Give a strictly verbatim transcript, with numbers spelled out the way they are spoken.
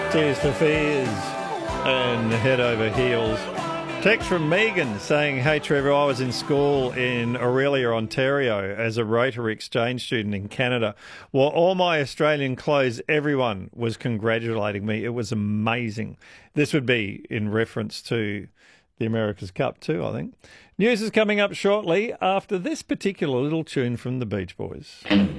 Tears for Fears and Head Over Heels. Text from Megan saying, hey Trevor, I was in school in Aurelia, Ontario as a Rotary exchange student in Canada. Well, all my Australian clothes, everyone was congratulating me. It was amazing. This would be in reference to the America's Cup too, I think. News is coming up shortly after this particular little tune from the Beach Boys.